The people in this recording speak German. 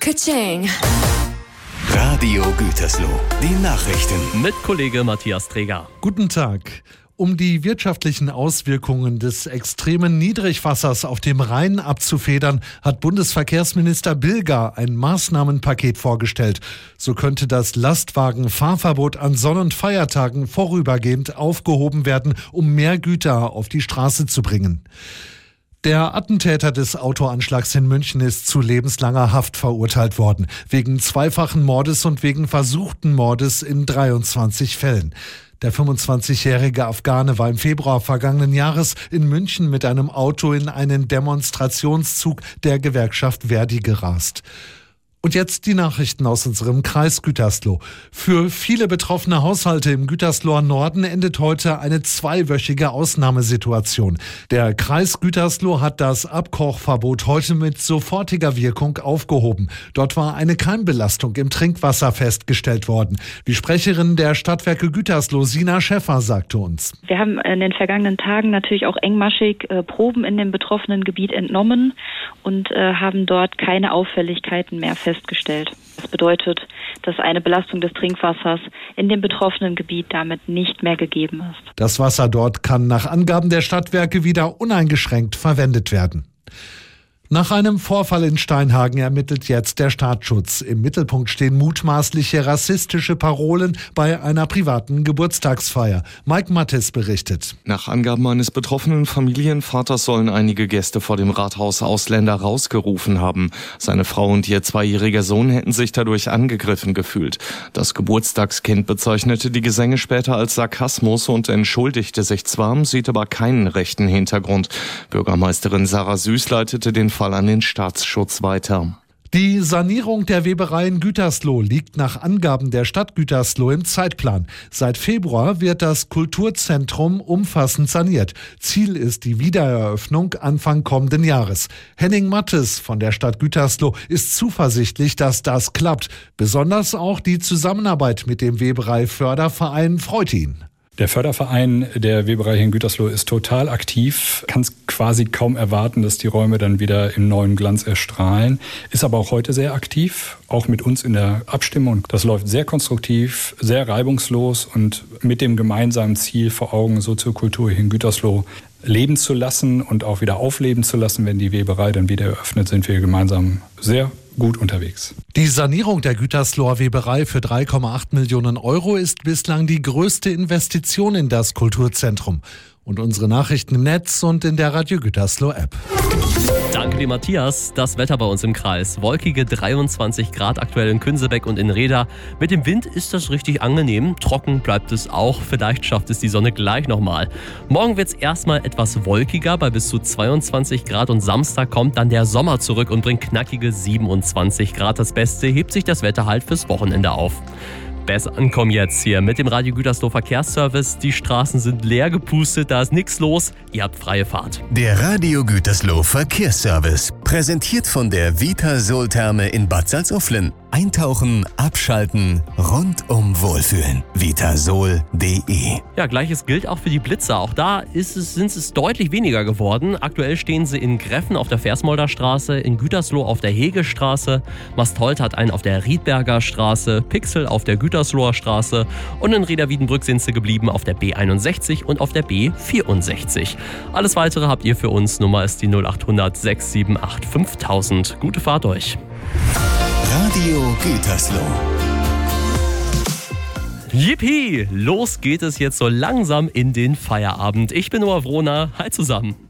Ka-ching. Radio Gütersloh, die Nachrichten. Mit Kollege Matthias Träger. Guten Tag. Um die wirtschaftlichen Auswirkungen des extremen Niedrigwassers auf dem Rhein abzufedern, hat Bundesverkehrsminister Bilger ein Maßnahmenpaket vorgestellt. So könnte das Lastwagenfahrverbot an Sonn- und Feiertagen vorübergehend aufgehoben werden, um mehr Güter auf die Straße zu bringen. Der Attentäter des Autoanschlags in München ist zu lebenslanger Haft verurteilt worden, wegen zweifachen Mordes und wegen versuchten Mordes in 23 Fällen. Der 25-jährige Afghane war im Februar vergangenen Jahres in München mit einem Auto in einen Demonstrationszug der Gewerkschaft Verdi gerast. Und jetzt die Nachrichten aus unserem Kreis Gütersloh. Für viele betroffene Haushalte im Gütersloher Norden endet heute eine zweiwöchige Ausnahmesituation. Der Kreis Gütersloh hat das Abkochverbot heute mit sofortiger Wirkung aufgehoben. Dort war eine Keimbelastung im Trinkwasser festgestellt worden. Die Sprecherin der Stadtwerke Gütersloh, Sina Schäffer, sagte uns: Wir haben in den vergangenen Tagen natürlich auch engmaschig Proben in dem betroffenen Gebiet entnommen und haben dort keine Auffälligkeiten mehr festgestellt. Das bedeutet, dass eine Belastung des Trinkwassers in dem betroffenen Gebiet damit nicht mehr gegeben ist. Das Wasser dort kann nach Angaben der Stadtwerke wieder uneingeschränkt verwendet werden. Nach einem Vorfall in Steinhagen ermittelt jetzt der Staatsschutz. Im Mittelpunkt stehen mutmaßliche rassistische Parolen bei einer privaten Geburtstagsfeier. Mike Mattes berichtet. Nach Angaben eines betroffenen Familienvaters sollen einige Gäste vor dem Rathaus Ausländer rausgerufen haben. Seine Frau und ihr 2-jähriger Sohn hätten sich dadurch angegriffen gefühlt. Das Geburtstagskind bezeichnete die Gesänge später als Sarkasmus und entschuldigte sich zwar, sieht aber keinen rechten Hintergrund. Bürgermeisterin Sarah Süß leitete den Fall an den Staatsschutz weiter. Die Sanierung der Weberei in Gütersloh liegt nach Angaben der Stadt Gütersloh im Zeitplan. Seit Februar wird das Kulturzentrum umfassend saniert. Ziel ist die Wiedereröffnung Anfang kommenden Jahres. Henning Mattes von der Stadt Gütersloh ist zuversichtlich, dass das klappt. Besonders auch die Zusammenarbeit mit dem Weberei-Förderverein freut ihn. Der Förderverein der Weberei hier in Gütersloh ist total aktiv, kann es quasi kaum erwarten, dass die Räume dann wieder im neuen Glanz erstrahlen, ist aber auch heute sehr aktiv, auch mit uns in der Abstimmung. Das läuft sehr konstruktiv, sehr reibungslos und mit dem gemeinsamen Ziel vor Augen, Soziokultur hier in Gütersloh leben zu lassen und auch wieder aufleben zu lassen. Wenn die Weberei dann wieder eröffnet, sind wir gemeinsam sehr gut unterwegs. Die Sanierung der Gütersloher Weberei für 3,8 Millionen Euro ist bislang die größte Investition in das Kulturzentrum. Und unsere Nachrichten im Netz und in der Radio Gütersloh App. Danke dir, Matthias. Das Wetter bei uns im Kreis. Wolkige 23 Grad aktuell in Künsebeck und in Reda. Mit dem Wind ist das richtig angenehm. Trocken bleibt es auch. Vielleicht schafft es die Sonne gleich nochmal. Morgen wird es erstmal etwas wolkiger bei bis zu 22 Grad und Samstag kommt dann der Sommer zurück und bringt knackige 27 Grad. Das Beste hebt sich das Wetter halt fürs Wochenende auf. Besser ankommen jetzt hier mit dem Radio Gütersloh Verkehrsservice. Die Straßen sind leer gepustet, da ist nichts los. Ihr habt freie Fahrt. Der Radio Gütersloh Verkehrsservice, präsentiert von der Vitasol-Therme in Bad Salzuflen. Eintauchen, abschalten, rundum wohlfühlen. Vitasol.de. Ja, Gleiches gilt auch für die Blitzer. Auch da sind es deutlich weniger geworden. Aktuell stehen sie in Greffen auf der Versmolder Straße, in Gütersloh auf der Hegestraße, Mastholt hat einen auf der Riedberger Straße, Pixel auf der Gütersloher Straße und in Reda-Wiedenbrück sind sie geblieben auf der B61 und auf der B64. Alles Weitere habt ihr für uns. Nummer ist die 0800 678 5000. Gute Fahrt euch. Radio Gütersloh. Yippie! Los geht es jetzt so langsam in den Feierabend. Ich bin Noah Wrohner. Hi zusammen.